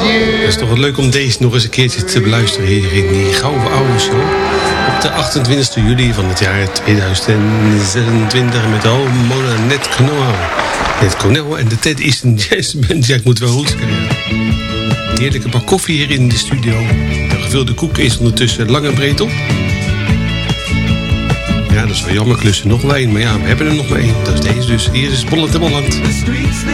Het is toch wel leuk om deze nog eens een keertje te beluisteren hier in die gouden oude show. Op de 28 juli van het jaar 2026 met de Mona Net Connell en de Ted Easton Jazz Band. Ja, ik moet wel goed schrijven. Heerlijke bak koffie hier in de studio. De gevulde koek is ondertussen lang en breed op. Ja, dat is wel jammer, klussen nog wel één. Maar ja, we hebben er nog maar één. Dat is deze dus. Hier is Bolland en Bolland.